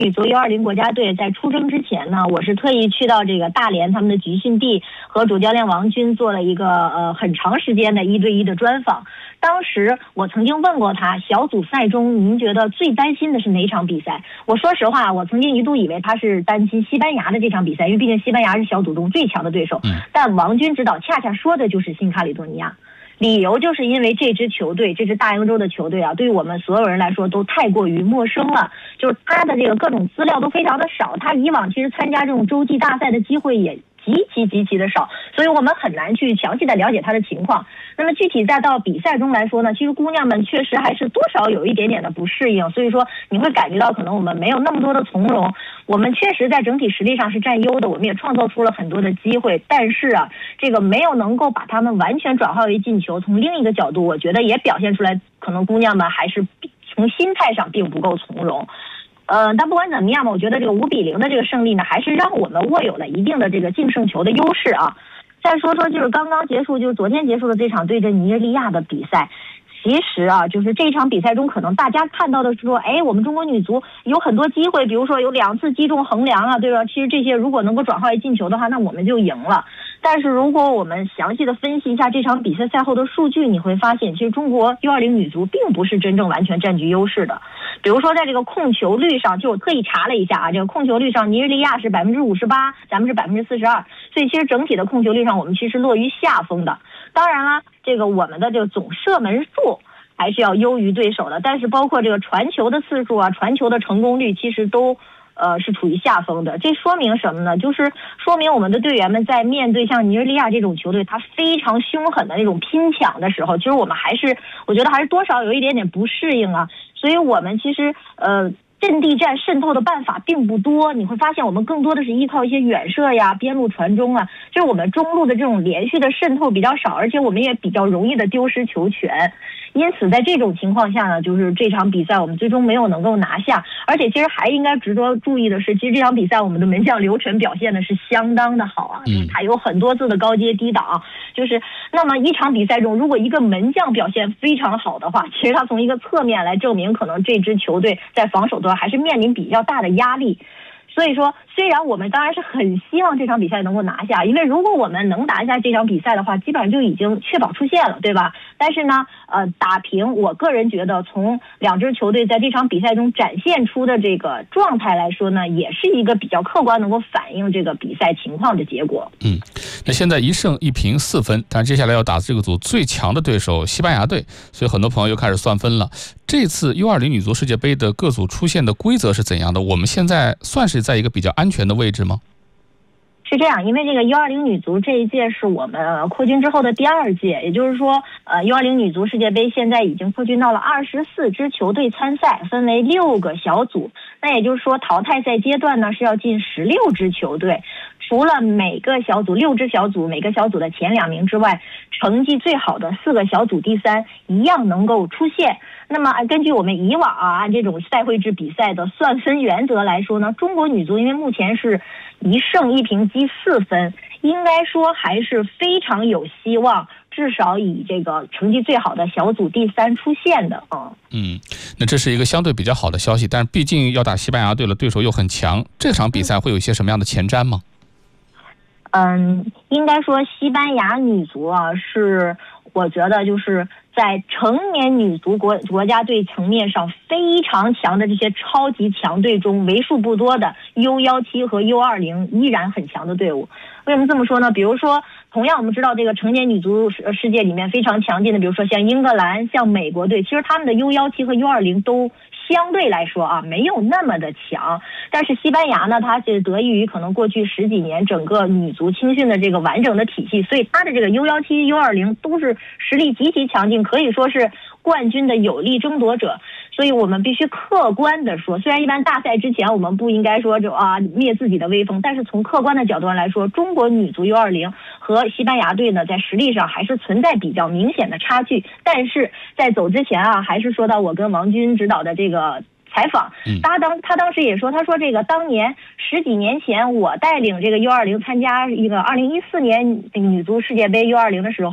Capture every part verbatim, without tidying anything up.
女足 U 二零 国家队在出征之前呢，我是特意去到这个大连他们的集训地，和主教练王军做了一个呃很长时间的一对一的专访。当时我曾经问过他，小组赛中您觉得最担心的是哪场比赛？我说实话，我曾经一度以为他是担心西班牙的这场比赛，因为毕竟西班牙是小组中最强的对手。但王军指导恰恰说的就是新卡里多尼亚。理由就是因为这支球队，这支大洋洲的球队啊，对于我们所有人来说都太过于陌生了。就是他的这个各种资料都非常的少，他以往其实参加这种洲际大赛的机会也极其极其的少，所以我们很难去详细的了解他的情况。那么具体再到比赛中来说呢，其实姑娘们确实还是多少有一点点的不适应，所以说你会感觉到可能我们没有那么多的从容。我们确实在整体实力上是占优的，我们也创造出了很多的机会，但是啊，这个没有能够把他们完全转化为进球。从另一个角度，我觉得也表现出来，可能姑娘们还是从心态上并不够从容。呃，但不管怎么样吧，我觉得这个五比零的这个胜利呢，还是让我们握有了一定的这个净胜球的优势啊。再说说就是刚刚结束，就是昨天结束的这场对阵尼日利亚的比赛。其实啊，就是这场比赛中，可能大家看到的是说，哎，我们中国女足有很多机会，比如说有两次击中横梁啊，对吧？其实这些如果能够转化为进球的话，那我们就赢了。但是如果我们详细的分析一下这场比赛赛后的数据，你会发现，其实中国 U 二零 女足并不是真正完全占据优势的。比如说在这个控球率上，就我特意查了一下啊，这个控球率上，尼日利亚是百分之五十八，咱们是百分之四十二，所以其实整体的控球率上，我们其实落于下风的。当然啦，这个我们的这个总射门数还是要优于对手的，但是包括这个传球的次数啊，传球的成功率其实都呃是处于下风的。这说明什么呢？就是说明我们的队员们在面对像尼日利亚这种球队，他非常凶狠的那种拼抢的时候，其实我们还是我觉得还是多少有一点点不适应啊。所以我们其实呃阵地战渗透的办法并不多，你会发现我们更多的是依靠一些远射呀、边路传中啊，就是我们中路的这种连续的渗透比较少，而且我们也比较容易的丢失球权。因此在这种情况下呢，就是这场比赛我们最终没有能够拿下。而且其实还应该值得注意的是，其实这场比赛我们的门将刘晨表现的是相当的好啊，就是他有很多次的高接低挡，就是那么一场比赛中，如果一个门将表现非常好的话，其实他从一个侧面来证明，可能这支球队在防守端还是面临比较大的压力。所以说，虽然我们当然是很希望这场比赛能够拿下，因为如果我们能拿下这场比赛的话，基本上就已经确保出线了，对吧？但是呢，呃，打平，我个人觉得从两支球队在这场比赛中展现出的这个状态来说呢，也是一个比较客观能够反映这个比赛情况的结果。 嗯，那现在一胜一平四分，但接下来要打这个组最强的对手西班牙队，所以很多朋友又开始算分了。这次 U 二零 女足世界杯的各组出现的规则是怎样的？我们现在算是在一个比较安全的位置吗？ 是这样，因为这个 U 二零 女足这一届是我们扩军之后的第二届，也就是说，呃 U 二零 女足世界杯现在已经扩军到了二十四支球队参赛，分为六个小组。那也就是说，淘汰赛阶段呢是要进十六支球队。除了每个小组六支小组每个小组的前两名之外，成绩最好的四个小组第三一样能够出线。那么根据我们以往啊按这种赛会制比赛的算分原则来说呢，中国女足因为目前是一胜一平积四分，应该说还是非常有希望，至少以这个成绩最好的小组第三出线的啊。 嗯，那这是一个相对比较好的消息，但是毕竟要打西班牙队了，对手又很强，这场比赛会有一些什么样的前瞻吗？ 嗯，应该说西班牙女足啊，是我觉得就是在成年女足国国家队层面上非常强的这些超级强队中，为数不多的 U 十七 和 U 二十 依然很强的队伍。为什么这么说呢？比如说，同样我们知道这个成年女足世界里面非常强劲的，比如说像英格兰、像美国队，其实他们的 U 十七 和 U 二十 都相对来说啊没有那么的强。但是西班牙呢，它是得益于可能过去十几年整个女足青训的这个完整的体系，所以它的这个 U 十七、U 二十 都是实力极其强劲，可以说是冠军的有力争夺者。所以我们必须客观的说，虽然一般大赛之前我们不应该说就啊灭自己的威风，但是从客观的角度上来说，中国女足 U 二十 和西班牙队呢在实力上还是存在比较明显的差距。但是在走之前啊，还是说到我跟王军指导的这个采访，他当他当时也说，他说这个当年十几年前我带领这个 U 二十 参加一个二零一四年女足世界杯 U 二十 的时候，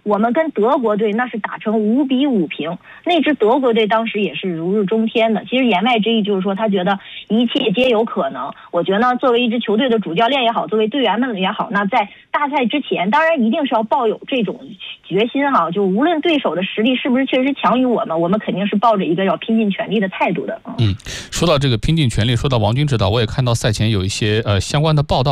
我们跟德国队那是打成五比五平，那支德国队当时也是如日中天的。其实言外之意就是说，他觉得一切皆有可能。我觉得呢，作为一支球队的主教练也好，作为队员们也好，那在大赛之前，当然一定是要抱有这种决心哈，就无论对手的实力是不是确实强于我们，我们肯定是抱着一个要拼尽全力的态度的。 嗯，说到这个拼尽全力，说到王军指导，我也看到赛前有一些呃相关的报道。